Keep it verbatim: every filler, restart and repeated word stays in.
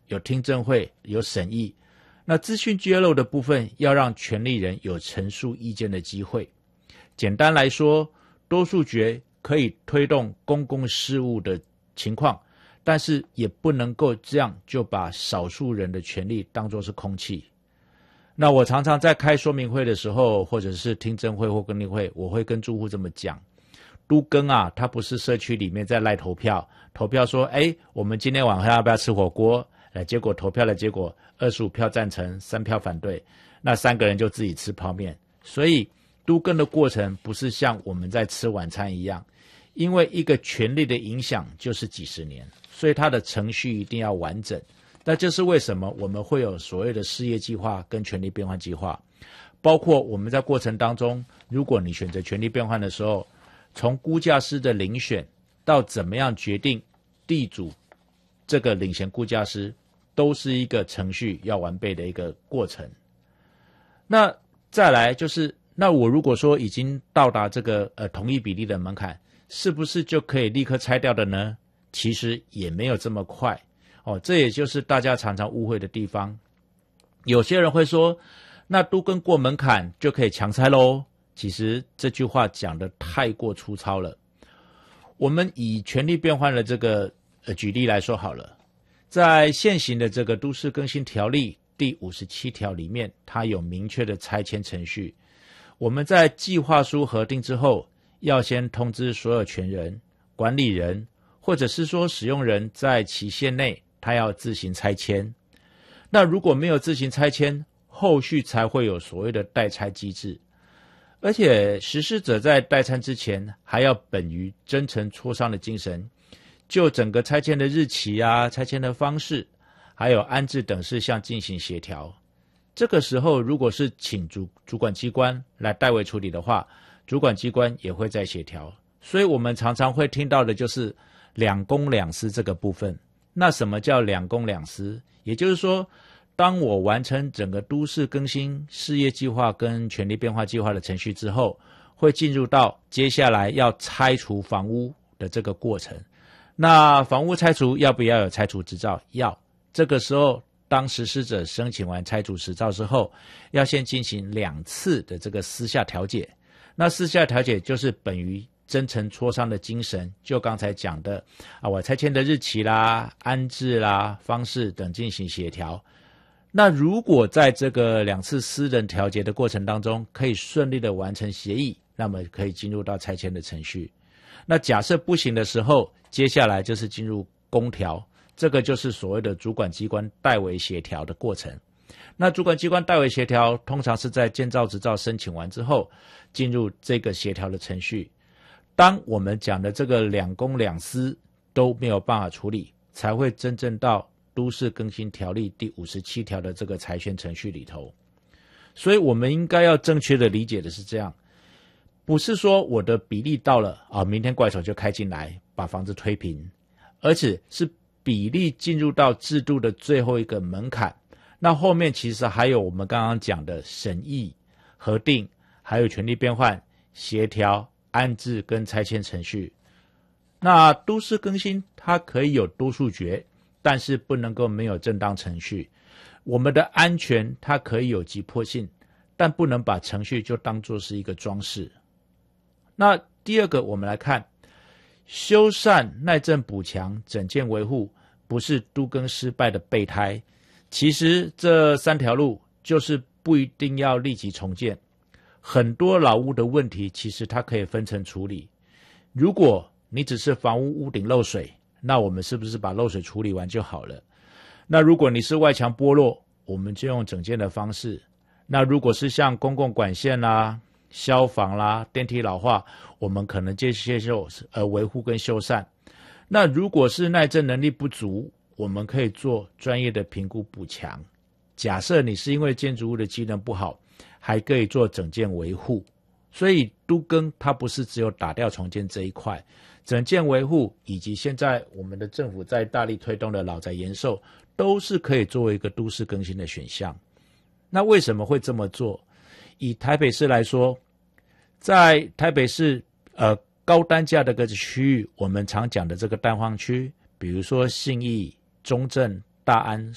有听证会，有审议。那资讯揭露的部分，要让权利人有陈述意见的机会。简单来说，多数决可以推动公共事务的情况，但是也不能够这样就把少数人的权利当作是空气。那我常常在开说明会的时候，或者是听证会或更例会，我会跟住户这么讲，都更啊，它不是社区里面在赖投票，投票说，哎，我们今天晚上要不要吃火锅？呃，结果投票的结果，二十五票赞成，三票反对，那三个人就自己吃泡面。所以都更的过程不是像我们在吃晚餐一样，因为一个权利的影响就是几十年，所以它的程序一定要完整。那这是为什么我们会有所谓的事业计划跟权利变换计划，包括我们在过程当中，如果你选择权利变换的时候，从估价师的遴选到怎么样决定地主这个领衔估价师，都是一个程序要完备的一个过程。那再来就是，那我如果说已经到达这个呃同意比例的门槛，是不是就可以立刻拆掉的呢？其实也没有这么快哦，这也就是大家常常误会的地方。有些人会说，那都更过门槛就可以强拆咯。其实这句话讲得太过粗糙了。我们以权利变换的这个呃举例来说好了，在现行的这个都市更新条例第五十七条里面，它有明确的拆迁程序。我们在计划书核定之后，要先通知所有权人、管理人，或者是说使用人在期限内，他要自行拆迁。那如果没有自行拆迁，后续才会有所谓的代拆机制。而且实施者在代拆之前，还要本于真诚磋商的精神，就整个拆迁的日期啊、拆迁的方式，还有安置等事项进行协调。这个时候，如果是请主主管机关来代为处理的话，主管机关也会在协调。所以我们常常会听到的就是两公两私这个部分。那什么叫两公两私？也就是说，当我完成整个都市更新事业计划跟权利变化计划的程序之后，会进入到接下来要拆除房屋的这个过程。那房屋拆除要不要有拆除执照？要。这个时候，当实施者申请完拆除执照之后，要先进行两次的这个私下调解。那私下调解就是本于真诚磋商的精神，就刚才讲的啊，我拆迁的日期啦、安置啦、方式等进行协调。那如果在这个两次私人调解的过程当中，可以顺利的完成协议，那么可以进入到拆迁的程序。那假设不行的时候，接下来就是进入公调，这个就是所谓的主管机关代为协调的过程。那主管机关代为协调，通常是在建造执照申请完之后，进入这个协调的程序。当我们讲的这个两公两私都没有办法处理，才会真正到都市更新条例第五十七条的这个裁选程序里头。所以我们应该要正确的理解的是这样，不是说我的比例到了啊，明天怪手就开进来把房子推平，而且是比例进入到制度的最后一个门槛。那后面其实还有我们刚刚讲的审议、核定，还有权利变换、协调、安置跟拆迁程序。那都市更新它可以有多数决，但是不能够没有正当程序。我们的安全它可以有急迫性，但不能把程序就当作是一个装饰。那第二个我们来看，修缮、耐震补强、整建维护不是都更失败的备胎。其实这三条路就是不一定要立即重建，很多老屋的问题其实它可以分层处理。如果你只是房屋屋顶漏水，那我们是不是把漏水处理完就好了？那如果你是外墙剥落，我们就用整建的方式。那如果是像公共管线啦、消防啦、电梯老化，我们可能接受呃维护跟修缮。那如果是耐震能力不足，我们可以做专业的评估补强。假设你是因为建筑物的机能不好，还可以做整建维护。所以都更它不是只有打掉重建这一块，整建维护以及现在我们的政府在大力推动的老宅延寿，都是可以作为一个都市更新的选项。那为什么会这么做？以台北市来说，在台北市呃高单价的个区域，我们常讲的这个蛋黄区，比如说信义、中正、大安、